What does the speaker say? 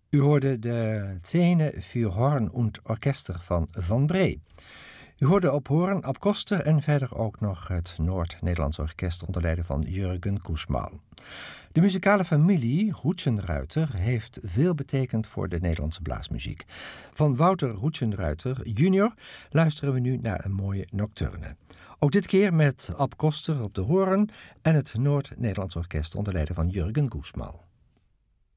U hoorde de Szene für Horn und Orchester van Van Bree. U hoorde op hoorn Ab Koster en verder ook nog het Noord-Nederlands Orkest onder leiding van Jürgen Kussmaul. De muzikale familie Hoetsenruiter heeft veel betekend voor de Nederlandse blaasmuziek. Van Wouter Hoetsenruiter junior luisteren we nu naar een mooie nocturne. Ook dit keer met Ab Koster op de hoorn en het Noord-Nederlands Orkest onder leiding van Jürgen Kussmaul.